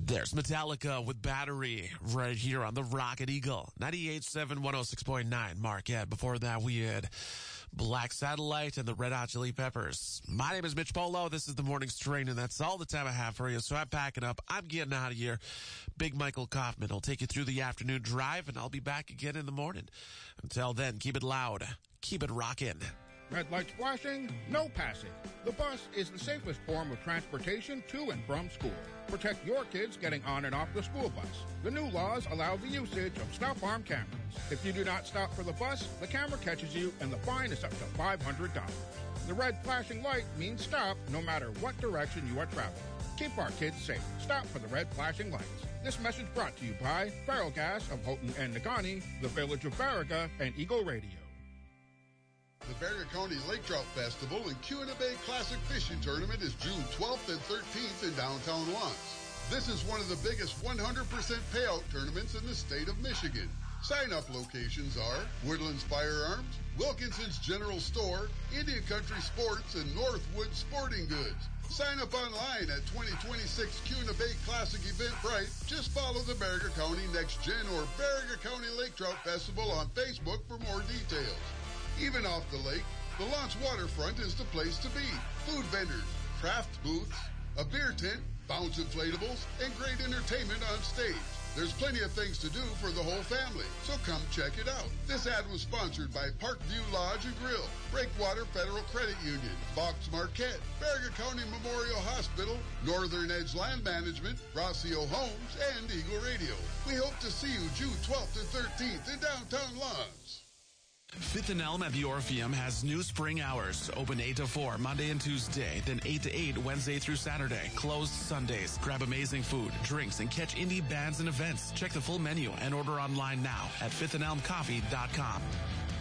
There's Metallica with Battery right here on the Rocket Eagle. 98.7, 106.9 Marquette. Before that, we had Black Satellite and the Red Hot Chili Peppers. My name is Mitch Polo. This is the morning strain, and that's all the time I have for you. So I'm packing up. I'm getting out of here. Big Michael Kaufman will take you through the afternoon drive, and I'll be back again in the morning. Until then, keep it loud. Keep it rocking. Red lights flashing, no passing. The bus is the safest form of transportation to and from school. Protect your kids getting on and off the school bus. The new laws allow the usage of stop-arm cameras. If you do not stop for the bus, the camera catches you and the fine is up to $500. The red flashing light means stop no matter what direction you are traveling. Keep our kids safe. Stop for the red flashing lights. This message brought to you by Feral Gas of Houghton and Negaunee, the Village of Baraga, and Eagle Radio. The Baraga County Lake Trout Festival and Kuna Bay Classic Fishing Tournament is June 12th and 13th in downtown Lawrence. This is one of the biggest 100% payout tournaments in the state of Michigan. Sign-up locations are Woodlands Firearms, Wilkinson's General Store, Indian Country Sports, and Northwood Sporting Goods. Sign up online at 2026 Kuna Bay Classic Eventbrite. Just follow the Baraga County Next Gen or Baraga County Lake Trout Festival on Facebook for more details. Even off the lake, the Lawrence waterfront is the place to be. Food vendors, craft booths, a beer tent, bounce inflatables, and great entertainment on stage. There's plenty of things to do for the whole family, so come check it out. This ad was sponsored by Parkview Lodge and Grill, Breakwater Federal Credit Union, Box Marquette, Baraga County Memorial Hospital, Northern Edge Land Management, Rossio Homes, and Eagle Radio. We hope to see you June 12th and 13th in downtown Lawrence. Fifth and Elm at the Orpheum has new spring hours. Open 8 to 4, Monday and Tuesday. Then 8 to 8, Wednesday through Saturday. Closed Sundays. Grab amazing food, drinks, and catch indie bands and events. Check the full menu and order online now at fifthandelmcoffee.com.